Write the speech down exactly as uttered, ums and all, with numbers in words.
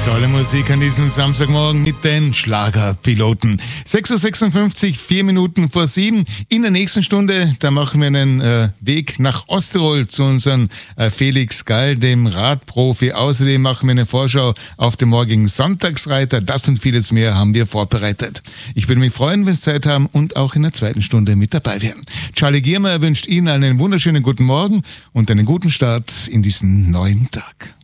Tolle Musik an diesem Samstagmorgen mit den Schlagerpiloten. sechs Uhr sechsundfünfzig, vier Minuten vor sieben. In der nächsten Stunde, da machen wir einen äh, Weg nach Osttirol zu unserem äh, Felix Gall, dem Radprofi. Außerdem machen wir eine Vorschau auf den morgigen Sonntagsreiter. Das und vieles mehr haben wir vorbereitet. Ich würde mich freuen, wenn Sie Zeit haben und auch in der zweiten Stunde mit dabei wären. Charlie Giermeier wünscht Ihnen einen wunderschönen guten Morgen und einen guten Start in diesen neuen Tag.